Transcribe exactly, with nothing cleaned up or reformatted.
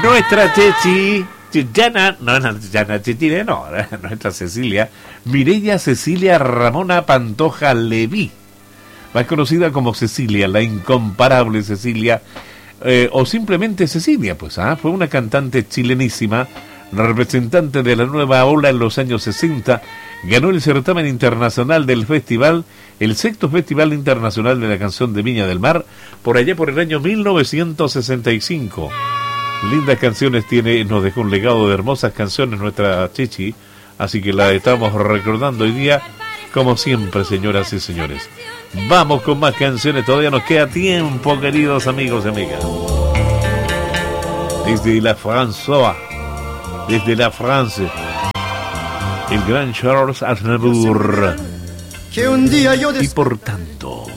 nuestra Chechi, Chichana, no, no, Chichana, Chichine, no, nuestra Cecilia, Mireya Cecilia Ramona Pantoja Leví, más conocida como Cecilia, la incomparable Cecilia, eh, o simplemente Cecilia, pues, ¿ah? Fue una cantante chilenísima, representante de la nueva ola en los años sesenta, ganó el certamen internacional del festival, el sexto Festival Internacional de la Canción de Viña del Mar, por allá por el año mil novecientos sesenta y cinco. Lindas canciones tiene, nos dejó un legado de hermosas canciones nuestra Chichi, así que la estamos recordando hoy día, como siempre, señoras y señores. Vamos con más canciones, todavía nos queda tiempo, queridos amigos y amigas. Desde la François, desde la France, el gran Charles Aznavour. Y por tanto...